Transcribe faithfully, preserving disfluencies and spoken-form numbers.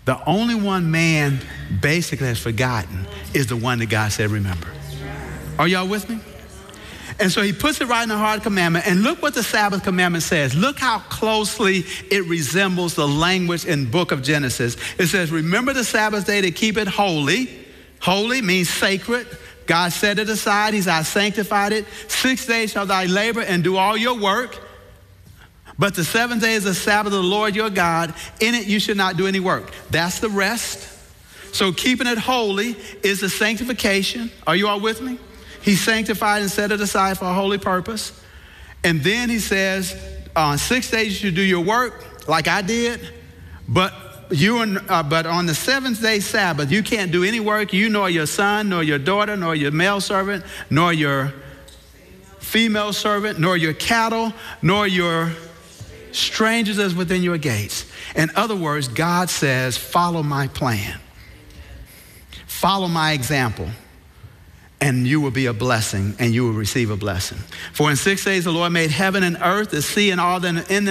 The only one man basically has forgotten is the one that God said, remember. Are y'all with me? And so he puts it right in the heart of the commandment. And look what the Sabbath commandment says. Look how closely it resembles the language in the book of Genesis. It says, remember the Sabbath day to keep it holy. Holy means sacred. God set it aside. He's I sanctified it. Six days shall thy labor and do all your work. But the seventh day is the Sabbath of the Lord your God. In it you should not do any work. That's the rest. So keeping it holy is the sanctification. Are you all with me? He sanctified and set it aside for a holy purpose. And then he says, on six days you should do your work like I did. But you uh, but on the seventh day Sabbath, you can't do any work. You nor your son, nor your daughter, nor your male servant, nor your female servant, nor your cattle, nor your strangers as within your gates. In other words, God says, follow my plan. Follow my example. And you will be a blessing, and you will receive a blessing. For in six days the Lord made heaven and earth, the sea, and all that in them.